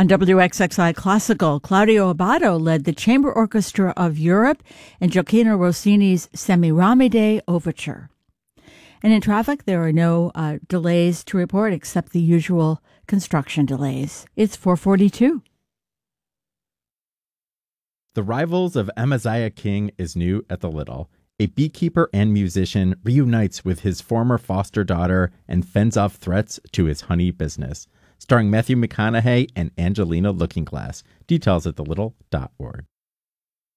On WXXI Classical, Claudio Abbado led the Chamber Orchestra of Europe and Gioacchino Rossini's Semiramide Overture. And in traffic, there are no delays to report except the usual construction delays. It's 4:42. The Rivals of Amaziah King is new at the Little. A beekeeper and musician reunites with his former foster daughter and fends off threats to his honey business. Starring Matthew McConaughey and Angelina Lookingglass. Details at thelittle.org.